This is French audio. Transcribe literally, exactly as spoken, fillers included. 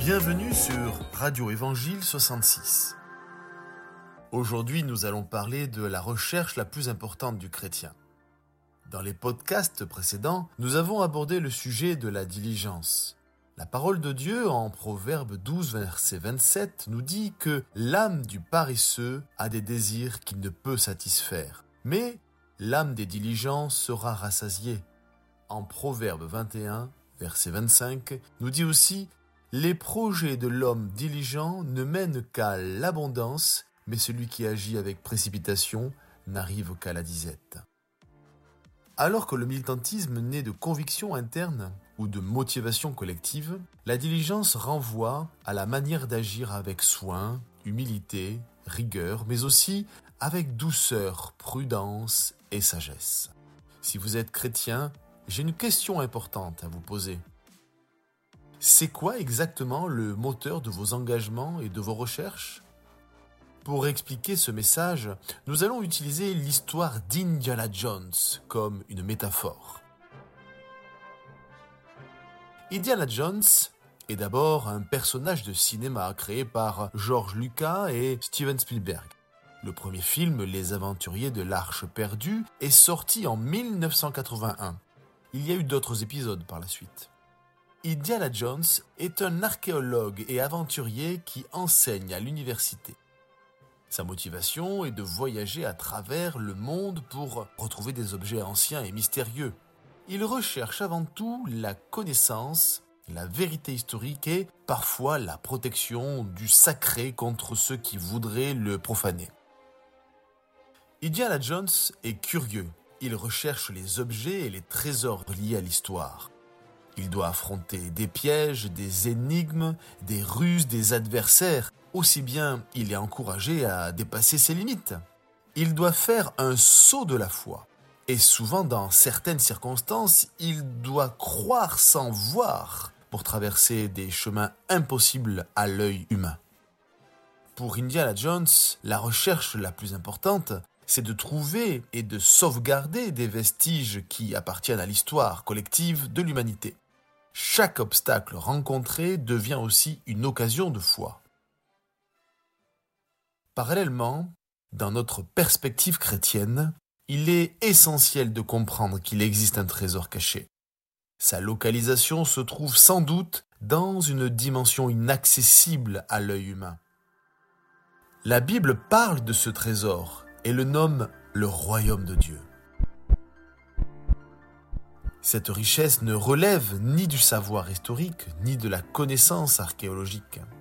Bienvenue sur Radio Évangile soixante-six. Aujourd'hui, nous allons parler de la recherche la plus importante du chrétien. Dans les podcasts précédents, nous avons abordé le sujet de la diligence. La parole de Dieu, en Proverbe douze, verset vingt-sept, nous dit que l'âme du paresseux a des désirs qu'il ne peut satisfaire, mais l'âme des diligents sera rassasiée. En Proverbe vingt et un, verset vingt-cinq, nous dit aussi « Les projets de l'homme diligent ne mènent qu'à l'abondance, mais celui qui agit avec précipitation n'arrive qu'à la disette. » Alors que le militantisme naît de convictions internes ou de motivation collective, la diligence renvoie à la manière d'agir avec soin, humilité, rigueur, mais aussi avec douceur, prudence et sagesse. Si vous êtes chrétien, j'ai une question importante à vous poser. C'est quoi exactement le moteur de vos engagements et de vos recherches ? Pour expliquer ce message, nous allons utiliser l'histoire d'Indiana Jones comme une métaphore. Indiana Jones est d'abord un personnage de cinéma créé par George Lucas et Steven Spielberg. Le premier film, Les Aventuriers de l'Arche perdue, est sorti en mille neuf cent quatre-vingt-un. Il y a eu d'autres épisodes par la suite. Indiana Jones est un archéologue et aventurier qui enseigne à l'université. Sa motivation est de voyager à travers le monde pour retrouver des objets anciens et mystérieux. Il recherche avant tout la connaissance, la vérité historique et parfois la protection du sacré contre ceux qui voudraient le profaner. Indiana Jones est curieux. Il recherche les objets et les trésors liés à l'histoire. Il doit affronter des pièges, des énigmes, des ruses, des adversaires. Aussi bien, il est encouragé à dépasser ses limites. Il doit faire un saut de la foi. Et souvent, dans certaines circonstances, il doit croire sans voir pour traverser des chemins impossibles à l'œil humain. Pour Indiana Jones, la recherche la plus importante, c'est de trouver et de sauvegarder des vestiges qui appartiennent à l'histoire collective de l'humanité. Chaque obstacle rencontré devient aussi une occasion de foi. Parallèlement, dans notre perspective chrétienne, il est essentiel de comprendre qu'il existe un trésor caché. Sa localisation se trouve sans doute dans une dimension inaccessible à l'œil humain. La Bible parle de ce trésor et le nomme le royaume de Dieu. Cette richesse ne relève ni du savoir historique, ni de la connaissance archéologique.